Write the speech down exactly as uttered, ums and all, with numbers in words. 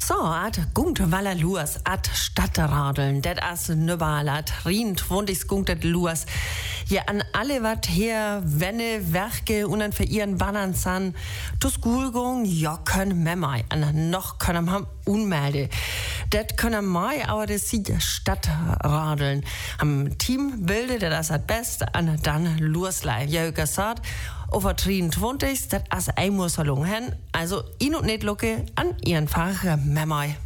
So, at gungt walla luas, at Stadtradeln, det as nöbal, at rient, wundig gungt luas. Ja, an alle wat her, wenne, werke, und an für ihren Bannern san, to Skulgung, ja, können memai, an noch können ham unmelde. Det können mai, aber das sieht Stadtradeln. Am Team bildet das at best, an dann luaslei. Ja, gesagt, over drieëntwintig, dat as einmal so lang hen, also in und net lucke an ihren Fach memai.